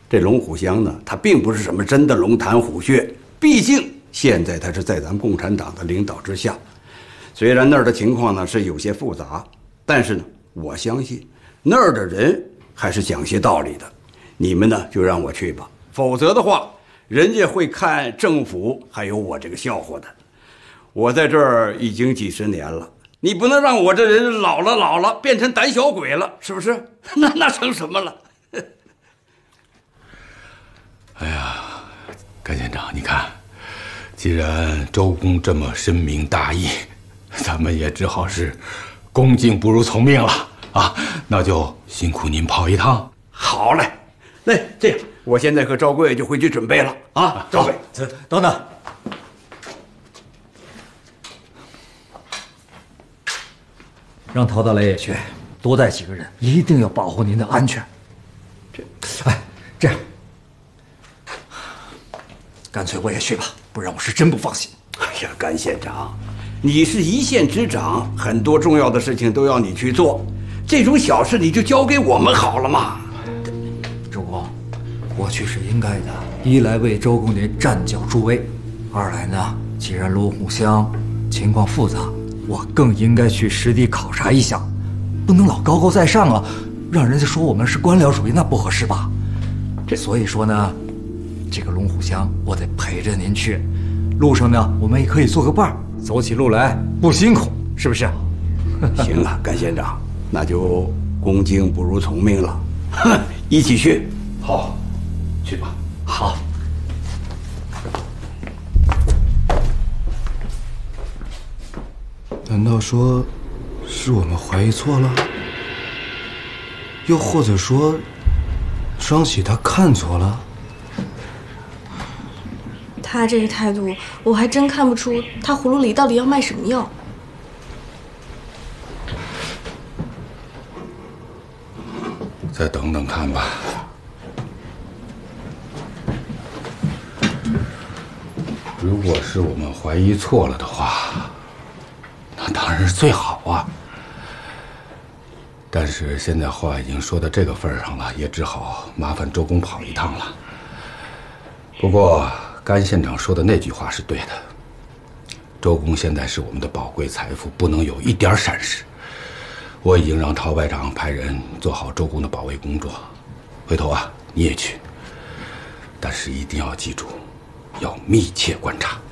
这龙虎乡呢，它并不是什么真的龙潭虎穴，毕竟现在它是在咱共产党的领导之下。虽然那儿的情况呢是有些复杂，但是呢，我相信那儿的人还是讲些道理的。你们呢就让我去吧，否则的话，人家会看政府还有我这个笑话的。我在这儿已经几十年了，你不能让我这人老了变成胆小鬼了，是不是？那成什么了？ 哎呀，甘县长，你看，既然周公这么深明大义，咱们也只好是恭敬不如从命了啊！那就辛苦您跑一趟。 好嘞，那这样，我现在和赵贵就回去准备了啊。赵贵， 等等，让陶大雷也去，多带几个人，一定要保护您的安全。这样，干脆我也去吧，不然我是真不放心。 哎呀，甘县长，你是一县之长，很多重要的事情都要你去做，这种小事你就交给我们好了嘛。 周公，我去是应该的，一来为周公您站脚助威，二来呢，既然龙虎乡情况复杂，我更应该去实地考察一下，不能老高高在上啊，让人家说我们是官僚主义，那不合适吧？所以说呢，这个龙虎乡我得陪着您去，路上呢我们也可以做个伴儿，走起路来不辛苦，是不是？ 行啊，甘县长，那就恭敬不如从命了，一起去。 好，去吧。 好。 难道说，是我们怀疑错了？又或者说，双喜他看错了？ 他这个态度，我还真看不出他葫芦里到底要卖什么药。 再等等看吧。如果是我们怀疑错了的话，那当然是最好啊。但是现在话已经说到这个份上了，也只好麻烦周公跑一趟了。不过甘县长说的那句话是对的，周公现在是我们的宝贵财富，不能有一点闪失。我已经让陶排长派人做好周公的保卫工作，回头啊你也去，但是一定要记住，要密切观察。